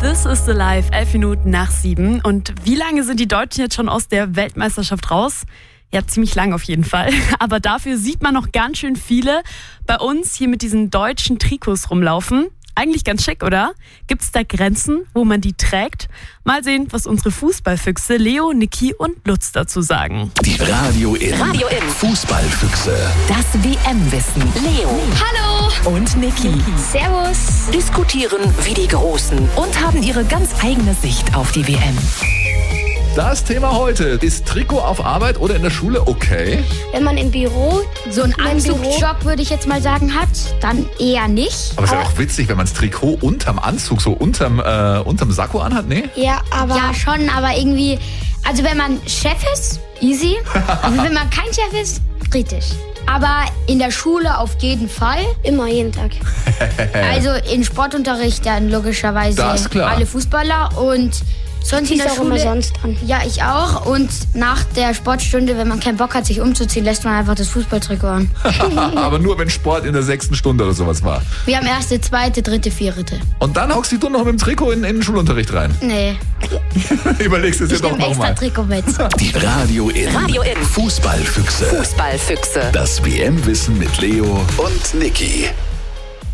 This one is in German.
This is the Life, 11 Minuten nach 7. Und wie lange sind die Deutschen jetzt schon aus der Weltmeisterschaft raus? Ja, ziemlich lang auf jeden Fall. Aber dafür sieht man noch ganz schön viele bei uns hier mit diesen deutschen Trikots rumlaufen. Eigentlich ganz schick, oder? Gibt's da Grenzen, wo man die trägt? Mal sehen, was unsere Fußballfüchse Leo, Niki und Lutz dazu sagen. Die Radio in Fußballfüchse. Das WM-Wissen. Leo. Hallo. Und Niki. Servus. Diskutieren wie die Großen und haben ihre ganz eigene Sicht auf die WM. Das Thema heute. Ist Trikot auf Arbeit oder in der Schule okay? Wenn man im Büro so einen Anzugjob, würde ich jetzt mal sagen, hat, dann eher nicht. Aber es ist ja auch witzig, wenn man das Trikot unterm Anzug, so unterm Sakko anhat, ne? Ja, aber Ja, schon, aber irgendwie, also wenn man Chef ist, easy. Aber wenn man kein Chef ist, kritisch. Aber in der Schule auf jeden Fall. immer jeden Tag. Also in Sportunterricht dann logischerweise Das ist klar. alle Fußballer und sonst in Ich der auch Schule. immer sonst dran. Ja, ich auch. Und nach der Sportstunde, wenn man keinen Bock hat, sich umzuziehen, lässt man einfach das Fußballtrikot an. Aber nur wenn Sport in der 6. Stunde oder sowas war. Wir haben erste, zweite, dritte, vierte. Und dann hockst du noch mit dem Trikot in den Schulunterricht rein. Nee, Überlegst es dir ich doch nehme extra nochmal. Trikot mit. Die Radio in Fußballfüchse. Fußballfüchse. Das WM-Wissen mit Leo und Niki.